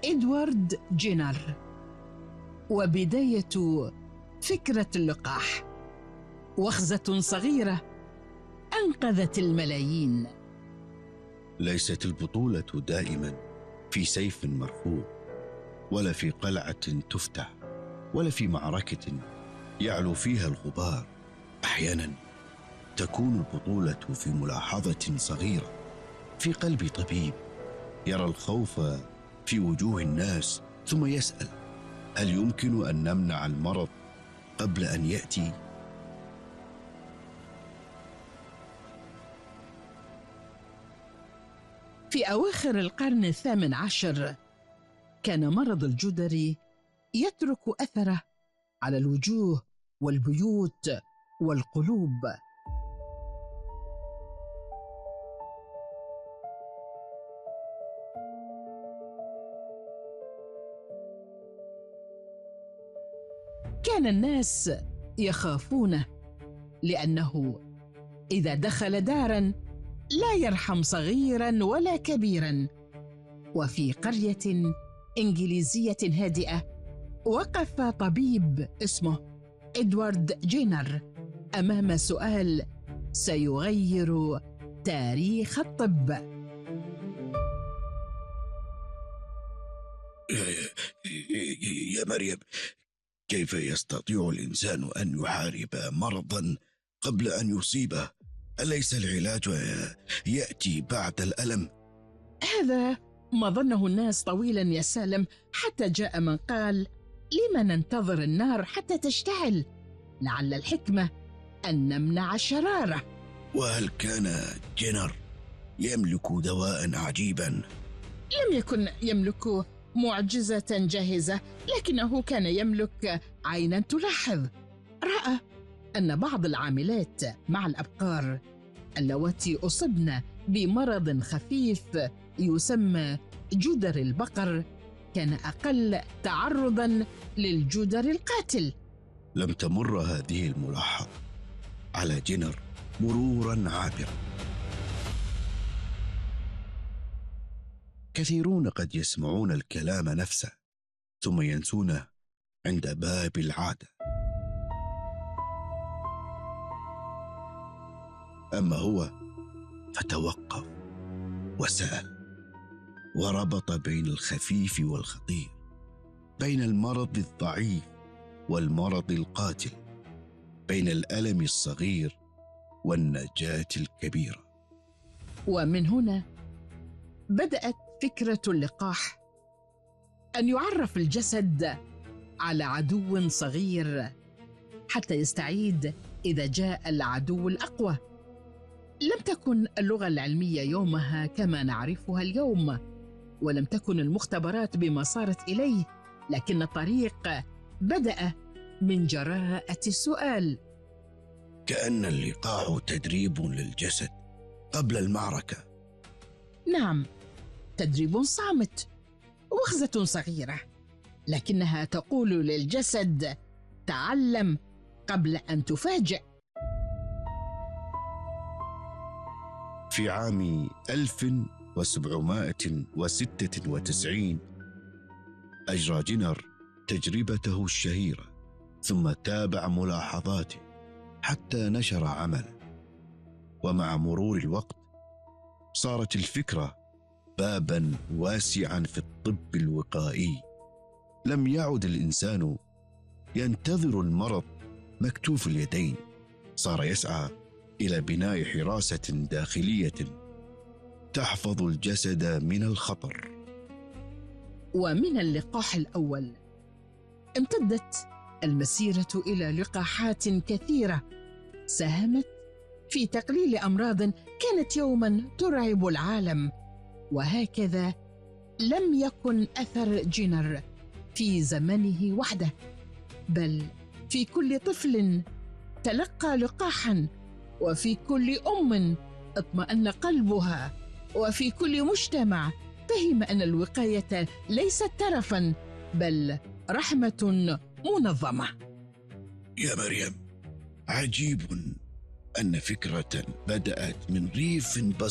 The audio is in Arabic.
إدوارد جينر، وبداية فكرة اللقاح، وخزة صغيرة أنقذت الملايين. ليست البطولة دائما في سيف مرفوع، ولا في قلعة تفتح، ولا في معركة يعلو فيها الغبار. أحيانا تكون البطولة في ملاحظة صغيرة في قلب طبيب يرى الخوف في وجوه الناس، ثم يسأل: هل يمكن أن نمنع المرض قبل أن يأتي؟ في أواخر القرن 18 كان مرض الجدري يترك أثره على الوجوه والبيوت والقلوب. كان الناس يخافونه، لأنه إذا دخل داراً لا يرحم صغيراً ولا كبيراً. وفي قرية إنجليزية هادئة وقف طبيب اسمه إدوارد جينر أمام سؤال سيغير تاريخ الطب. يا مريم، كيف يستطيع الإنسان أن يحارب مرضا قبل أن يصيبه؟ أليس العلاج يأتي بعد الألم؟ هذا ما ظنه الناس طويلا يا سالم، حتى جاء من قال: لما ننتظر النار حتى تشتعل؟ لعل الحكمة أن نمنع الشرارة. وهل كان جينر يملك دواء عجيبا؟ لم يكن يملك معجزة جاهزة، لكنه كان يملك عينا تلاحظ. رأى أن بعض العاملات مع الأبقار اللواتي أصبن بمرض خفيف يسمى جدر البقر كان أقل تعرضاً للجدر القاتل. لم تمر هذه الملاحظة على جينر مروراً عابرا. كثيرون قد يسمعون الكلام نفسه ثم ينسونه عند باب العادة. أما هو فتوقف وسأل، وربط بين الخفيف والخطير، بين المرض الضعيف والمرض القاتل، بين الألم الصغير والنجاة الكبيرة. ومن هنا بدأت فكرة اللقاح، أن يعرف الجسد على عدو صغير حتى يستعيد إذا جاء العدو الأقوى. لم تكن اللغة العلمية يومها كما نعرفها اليوم، ولم تكن المختبرات بما صارت إليه، لكن الطريق بدأ من جراءة السؤال. كأن اللقاح تدريب للجسد قبل المعركة. نعم، تدريب صامت، وخزة صغيرة، لكنها تقول للجسد: تعلم قبل أن تفاجئ. في عام 1796 أجرى جينر تجربته الشهيرة، ثم تابع ملاحظاته حتى نشر عمله. ومع مرور الوقت صارت الفكرة بابا واسعا في الطب الوقائي. لم يعد الإنسان ينتظر المرض مكتوف اليدين، صار يسعى إلى بناء حراسة داخلية تحفظ الجسد من الخطر. ومن اللقاح الأول امتدت المسيرة إلى لقاحات كثيرة ساهمت في تقليل أمراض كانت يوما ترعب العالم. وهكذا لم يكن أثر جينر في زمنه وحده، بل في كل طفل تلقى لقاحا، وفي كل أم اطمأن قلبها، وفي كل مجتمع فهم أن الوقاية ليست ترفا بل رحمة منظمة. يا مريم، عجيب أن فكرة بدأت من ريف